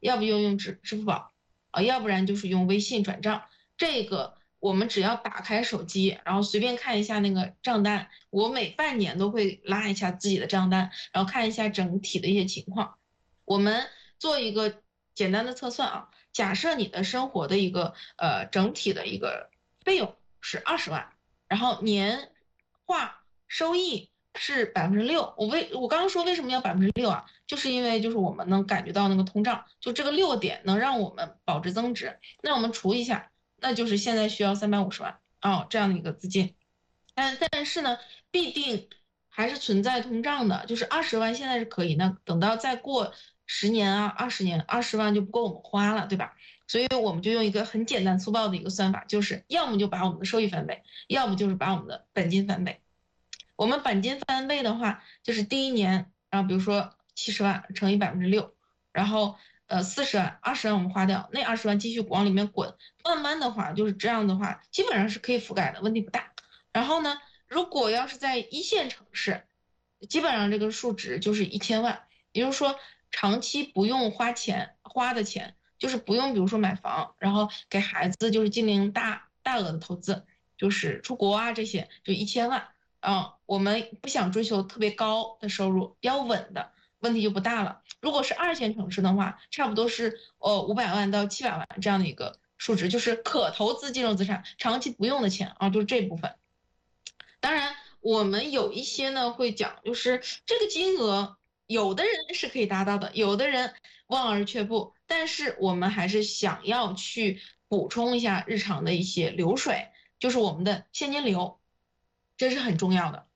要不就用支付宝要不然就是用微信转账。这个我们只要打开手机，然后随便看一下那个账单，我每半年都会拉一下自己的账单，然后看一下整体的一些情况。我们做一个简单的测算啊，假设你的生活的一个整体的一个费用是20万，然后年化收益是6%。我刚刚说为什么要6%啊？就是因为就是我们能感觉到那个通胀，就这个6个点能让我们保值增值。那我们除一下，那就是现在需要350万这样的一个资金。但是呢，必定还是存在通胀的，就是20万现在是可以，那等到再过10年啊、20年，20万就不够我们花了，对吧？所以我们就用一个很简单粗暴的一个算法，就是要么就把我们的收益翻倍，要么就是把我们的本金翻倍。我们本金翻倍的话，就是第一年，然后比如说70万乘以6%，然后40万20万我们花掉，那20万继续往里面滚，慢慢的话就是这样的话，基本上是可以覆盖的，问题不大。然后呢，如果要是在一线城市，基本上这个数值就是1000万，也就是说长期不用花的钱，就是不用比如说买房，然后给孩子就是进行大额的投资，就是出国啊这些，就1000万。我们不想追求特别高的收入，比较稳的，问题就不大了。如果是二线城市的话，差不多是500万到700万这样的一个数值，就是可投资金融资产，长期不用的钱就是这部分。当然，我们有一些呢会讲，就是这个金额，有的人是可以达到的，有的人望而却步。但是我们还是想要去补充一下日常的一些流水，就是我们的现金流，这是很重要的。